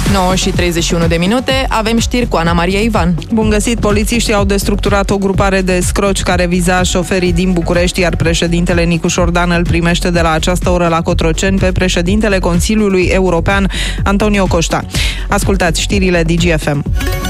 9:31, avem știri cu Ana Maria Ivan. Bun găsit! Polițiștii au destructurat o grupare de scroci care viza șoferii din București, iar președintele Nicu Șordan îl primește de la această oră la Cotroceni pe președintele Consiliului European, Antonio Costa. Ascultați știrile DGFM.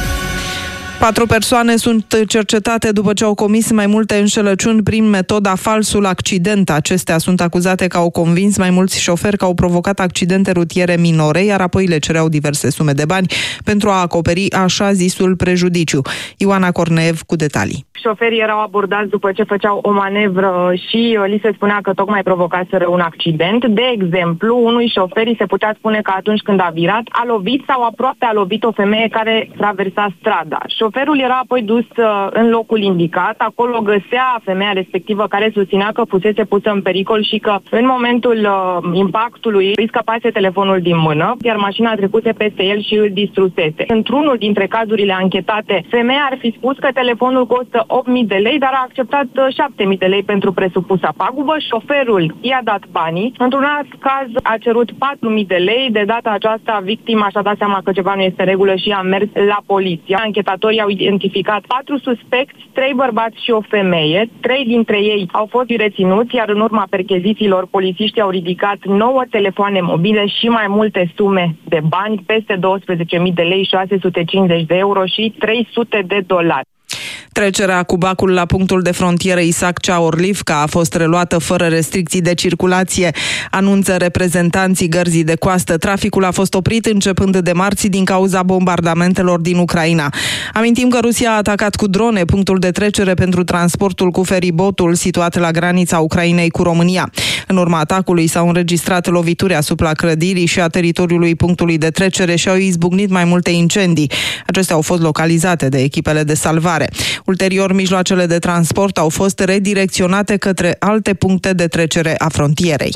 4 persoane sunt cercetate după ce au comis mai multe înșelăciuni prin metoda falsul accident. Acestea sunt acuzate că au convins mai mulți șoferi că au provocat accidente rutiere minore, iar apoi le cereau diverse sume de bani pentru a acoperi așa zisul prejudiciu. Ioana Corneev cu detalii. Șoferii erau abordați după ce făceau o manevră și li se spunea că tocmai provocaseră un accident. De exemplu, unui șoferi se putea spune că atunci când a virat, a lovit sau aproape a lovit o femeie care traversa strada. Șoferul era apoi dus în locul indicat, acolo găsea femeia respectivă care susținea că fusese pusă în pericol și că în momentul impactului îi scăpase telefonul din mână, iar mașina trecuse peste el și îl distrusese. Într-unul dintre cazurile anchetate, femeia ar fi spus că telefonul costă 8.000 de lei, dar a acceptat 7.000 de lei pentru presupusa pagubă. Șoferul i-a dat banii. Într-un alt caz a cerut 4.000 de lei. De data aceasta, victima și-a dat seama că ceva nu este în regulă și a mers la poliție. Anchetatorii au identificat 4 suspecți, 3 bărbați și o femeie. 3 dintre ei au fost reținuți, iar în urma perchezițiilor, polițiștii au ridicat 9 telefoane mobile și mai multe sume de bani, peste 12.000 de lei, 650 de euro și 300 de dolari. Trecerea cu bacul la punctul de frontieră Isac-Cea-Orlivca a fost reluată fără restricții de circulație, anunță reprezentanții gărzii de coastă. Traficul a fost oprit începând de marți din cauza bombardamentelor din Ucraina. Amintim că Rusia a atacat cu drone punctul de trecere pentru transportul cu feribotul situat la granița Ucrainei cu România. În urma atacului s-au înregistrat lovituri asupra clădirii și a teritoriului punctului de trecere și au izbucnit mai multe incendii. Acestea au fost localizate de echipele de salvare. Ulterior, mijloacele de transport au fost redirecționate către alte puncte de trecere a frontierei.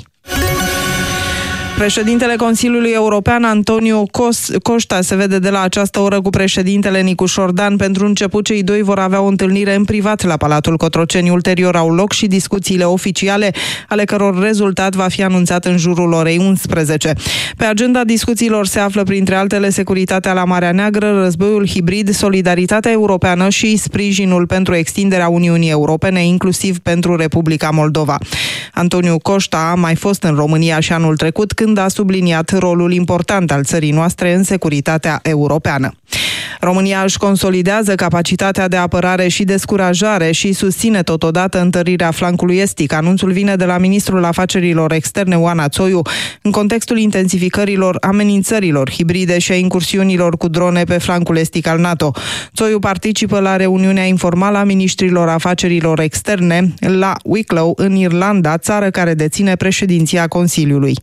Președintele Consiliului European, Antonio Costa, se vede de la această oră cu președintele Nicu Șordan. Pentru început, cei doi vor avea o întâlnire în privat la Palatul Cotroceni. Ulterior au loc și discuțiile oficiale, ale căror rezultat va fi anunțat în jurul orei 11. Pe agenda discuțiilor se află, printre altele, securitatea la Marea Neagră, războiul hibrid, solidaritatea europeană și sprijinul pentru extinderea Uniunii Europene, inclusiv pentru Republica Moldova. Antonio Costa a mai fost în România și anul trecut, când a subliniat rolul important al țării noastre în securitatea europeană. România își consolidează capacitatea de apărare și descurajare și susține totodată întărirea flancului estic. Anunțul vine de la ministrul afacerilor externe, Oana Țoiu, în contextul intensificărilor amenințărilor hibride și a incursiunilor cu drone pe flancul estic al NATO. Țoiu participă la reuniunea informală a ministrilor afacerilor externe la Wicklow, în Irlanda, țară care deține președinția Consiliului.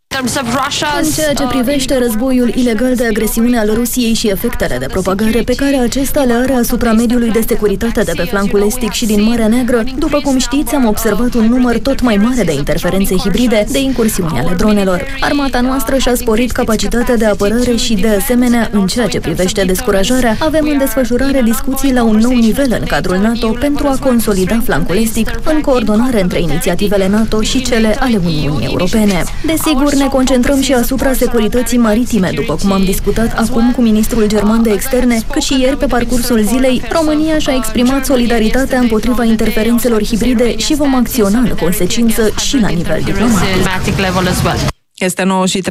În ceea ce privește războiul ilegal de agresiune al Rusiei și efectele de propagare pe care acesta le are asupra mediului de securitate de pe flancul estic și din Marea Neagră, după cum știți, am observat un număr tot mai mare de interferențe hibride, de incursiuni ale dronelor. Armata noastră și-a sporit capacitatea de apărare și, de asemenea, în ceea ce privește descurajarea, avem în desfășurare discuții la un nou nivel în cadrul NATO pentru a consolida flancul estic, în coordonare între inițiativele NATO și cele ale Uniunii Europene. Desigur, ne concentrăm și asupra securității maritime, după cum am discutat acum cu ministrul german de externe, cât și ieri pe parcursul zilei. România și-a exprimat solidaritatea împotriva interferențelor hibride și vom acționa în consecință și la nivel diplomatic. Este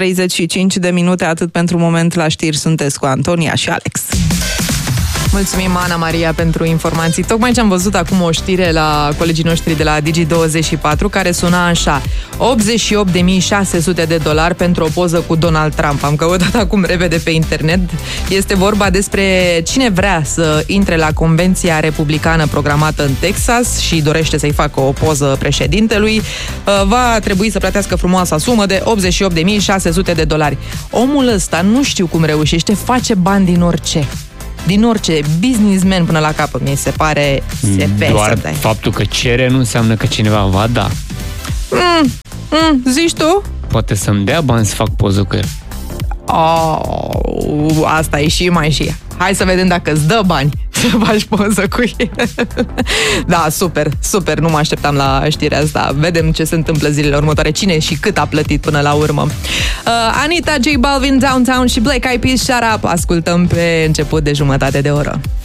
9:35, atât pentru moment. La știri sunteți cu Antonia și Alex. Mulțumim, Ana Maria, pentru informații. Tocmai ce am văzut acum o știre la colegii noștri de la Digi24 care suna așa: $88.600 pentru o poză cu Donald Trump. Am căutat acum repede pe internet. Este vorba despre cine vrea să intre la convenția republicană programată în Texas și dorește să-i facă o poză președintelui, va trebui să plătească frumoasa sumă de $88.600. Omul ăsta, nu știu cum reușește, face bani din orice. Din orice, businessman până la capăt, mi se pare sever. Doar faptul că cere nu înseamnă că cineva va da. Zici tu? Poate să-mi dea bani să fac poză cu el. Asta e și mai și. Hai să vedem dacă îți dă bani. să faci poză cu el. Da, super, nu mă așteptam la știrea asta. Vedem ce se întâmplă zilele următoare, cine și cât a plătit până la urmă. Anita, J Balvin, Downtown și Black Eyed Peas, Shut Up, ascultăm pe început de jumătate de oră.